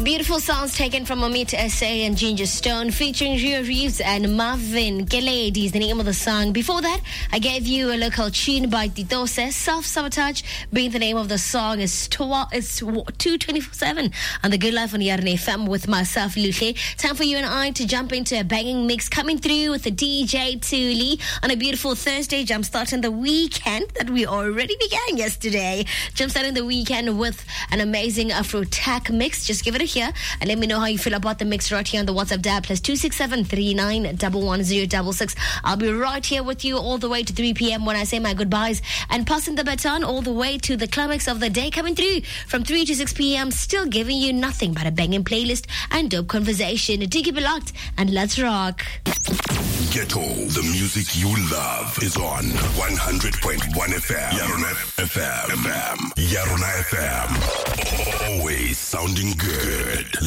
Beautiful sounds taken from Omid S.A. and Ginger Stone featuring Rio Reeves and Marvin Keledi is the name of the song. Before that, I gave you a local tune by Titose. Self-Sabotage being the name of the song. It's 224/7 on The Good Life on Yarn FM with myself, Luche. Time for you and I to jump into a banging mix coming through with the DJ Thuli on a beautiful Thursday, jumpstarting the weekend that we already began yesterday. Jumpstarting the weekend with an amazing Afro Tech mix. Just give it a hear and let me know how you feel about the mix right here on the WhatsApp dial +267 39 11066. I'll be right here with you all the way to 3 p.m. when I say my goodbyes and passing the baton all the way to the climax of the day coming through from 3 to 6 p.m. Still giving you nothing but a banging playlist and dope conversation. Do keep it locked and let's rock. Ghetto, the music you love is on 100.1 FM. Yarona FM. Yarona FM. Always sounding good.